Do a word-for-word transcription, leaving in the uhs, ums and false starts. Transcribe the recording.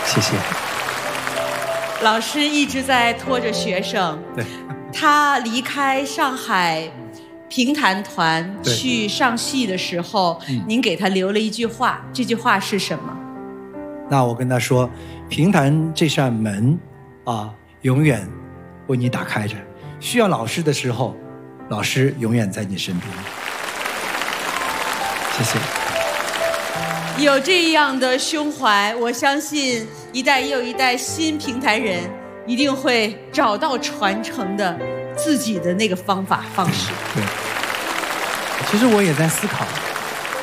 谢谢。 老师一直在拖着学生， 对， 他离开上海评弹团去上戏的时候， 嗯、 您给他留了一句话，这句话是什么？ 那我跟他说，评弹这扇门啊，永远为你打开着，需要老师的时候，老师永远在你身边。谢谢。 有这样的胸怀，我相信一代又一代新评弹人一定会找到传承的自己的那个方法方式。 对，其实我也在思考。